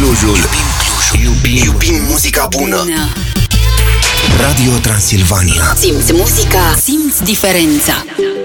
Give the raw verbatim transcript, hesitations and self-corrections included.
Clujul. Iubim Clujul. Iubim, iubim muzica bună. Radio Transilvania. Simți muzica, simți diferența.